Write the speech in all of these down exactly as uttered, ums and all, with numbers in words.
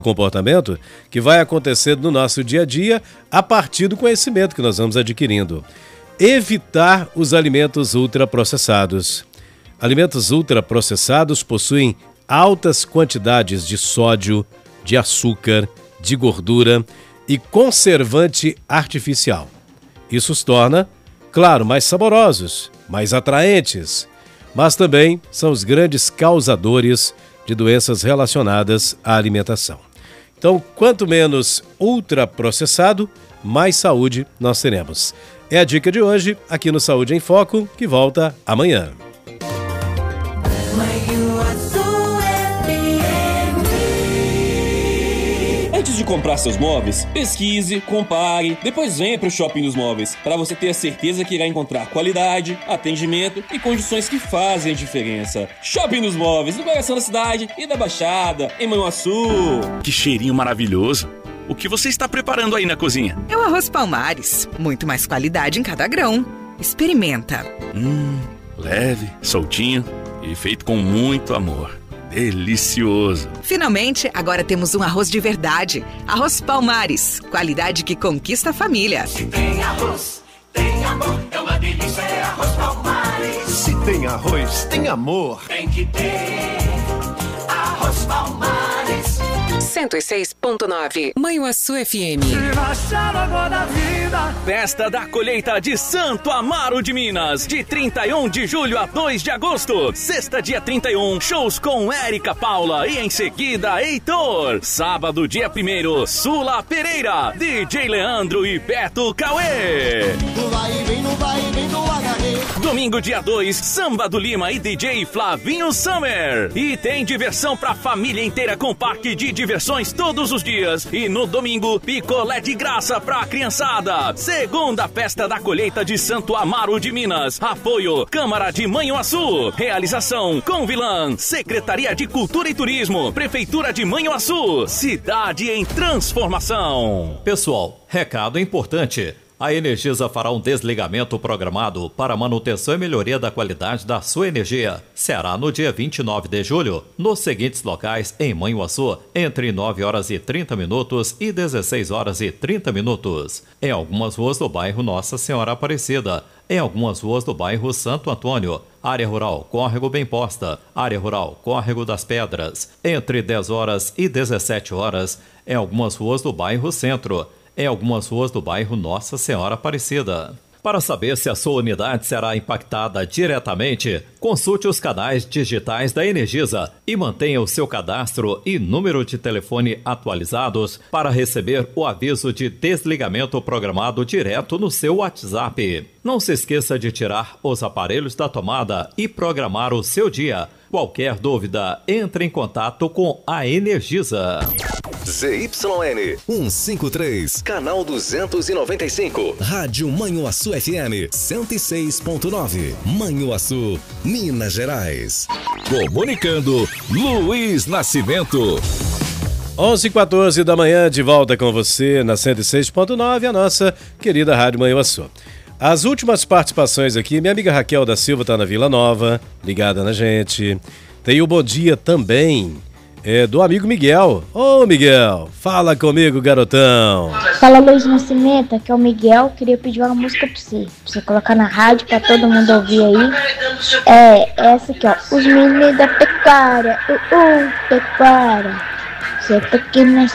comportamento que vai acontecendo no nosso dia a dia a partir do conhecimento que nós vamos adquirindo. Evitar os alimentos ultraprocessados. Alimentos ultraprocessados possuem altas quantidades de sódio, de açúcar, de gordura e conservante artificial. Isso os torna, claro, mais saborosos, mais atraentes, mas também são os grandes causadores de doenças relacionadas à alimentação. Então, quanto menos ultraprocessado, mais saúde nós teremos. É a dica de hoje, aqui no Saúde em Foco, que volta amanhã. Antes de comprar seus móveis, pesquise, compare, depois venha para o Shopping dos Móveis, para você ter a certeza que irá encontrar qualidade, atendimento e condições que fazem a diferença. Shopping dos Móveis, no coração da cidade e da Baixada, em Manhuaçu. Que cheirinho maravilhoso! O que você está preparando aí na cozinha? É o arroz Palmares, muito mais qualidade em cada grão. Experimenta. Hum, leve, soltinho e feito com muito amor. Delicioso! Finalmente, agora temos um arroz de verdade. Arroz Palmares, qualidade que conquista a família. Se tem arroz, tem amor, é uma delícia, é arroz Palmares. Se tem arroz, tem amor, tem que ter arroz Palmares. cento e seis ponto nove Manhuaçu F M. Festa da colheita de Santo Amaro de Minas, de trinta e um de julho a dois de agosto. Sexta, dia trinta e um, shows com Érica Paula e em seguida Heitor. Sábado, dia primeiro, Sula Pereira, D J Leandro e Beto Cauê. Domingo, dia dois, Samba do Lima e D J Flavinho Summer. E tem diversão pra família inteira com parque de diversões todos os dias. E no domingo, picolé de graça pra criançada. Segunda festa da colheita de Santo Amaro de Minas. Apoio Câmara de Manhuaçu. Realização Convilan, Secretaria de Cultura e Turismo, Prefeitura de Manhuaçu. Cidade em transformação. Pessoal, recado importante. A Energisa fará um desligamento programado para manutenção e melhoria da qualidade da sua energia. Será no dia vinte e nove de julho, nos seguintes locais em Manhuaçu, entre nove horas e trinta minutos e dezesseis horas e trinta minutos. Em algumas ruas do bairro Nossa Senhora Aparecida, em algumas ruas do bairro Santo Antônio, área rural Córrego Bem Posta, área rural Córrego das Pedras, entre dez horas e dezessete horas, em algumas ruas do bairro Centro, em algumas ruas do bairro Nossa Senhora Aparecida. Para saber se a sua unidade será impactada diretamente, consulte os canais digitais da Energisa e mantenha o seu cadastro e número de telefone atualizados para receber o aviso de desligamento programado direto no seu WhatsApp. Não se esqueça de tirar os aparelhos da tomada e programar o seu dia. Qualquer dúvida, entre em contato com a Energisa. Z Y N cento e cinquenta e três, canal duzentos e noventa e cinco, Rádio Manhuaçu F M cento e seis ponto nove, Manhuaçu, Minas Gerais. Comunicando, Luiz Nascimento. onze e quatorze da manhã, de volta com você na cento e seis ponto nove, a nossa querida Rádio Manhuaçu. As últimas participações aqui, minha amiga Raquel da Silva está na Vila Nova, ligada na gente. Tem o bom dia também é, do amigo Miguel. Ô Miguel, fala comigo, garotão. Fala, Luiz Nascimento, aqui é o Miguel. Queria pedir uma música pra você, pra você colocar na rádio pra todo mundo ouvir aí. É essa aqui, ó. Os meninos da pecuária, uh, uh, pecuária. Você tá aqui nós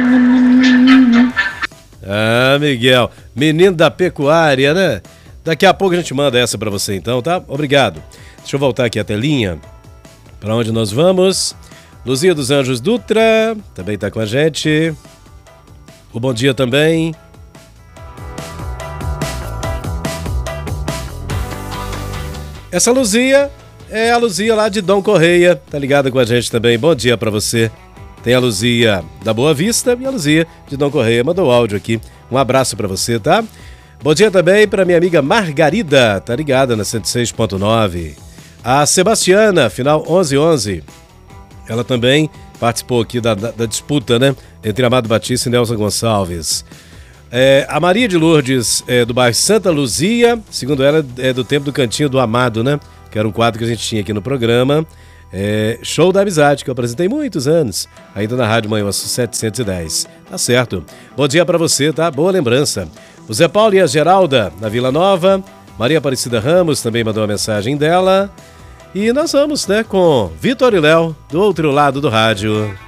estamos. Ah, Miguel, menino da pecuária, né? Daqui a pouco a gente manda essa pra você então, tá? Obrigado. Deixa eu voltar aqui a telinha. Pra onde nós vamos? Luzia dos Anjos Dutra também tá com a gente. O bom dia também. Essa Luzia é a Luzia lá de Dom Correia, tá ligada com a gente também. Bom dia pra você. Tem a Luzia da Boa Vista e a Luzia de Dom Correia. Mandou áudio aqui. Um abraço pra você, tá? Bom dia também pra minha amiga Margarida, tá ligada na cento e seis ponto nove. A Sebastiana, final onze onze. Ela também participou aqui da, da, da disputa, né? Entre Amado Batista e Nelson Gonçalves. É, a Maria de Lourdes, é, do bairro Santa Luzia, segundo ela, é do tempo do Cantinho do Amado, né? Que era um quadro que a gente tinha aqui no programa. É, Show da Amizade, que eu apresentei muitos anos, ainda na Rádio Manhuaçu setecentos e dez. Tá certo. Bom dia pra você, tá? Boa lembrança. O Zé Paulo e a Geralda, na Vila Nova. Maria Aparecida Ramos também mandou uma mensagem dela. E nós vamos, né, com Vitor e Léo, do outro lado do rádio.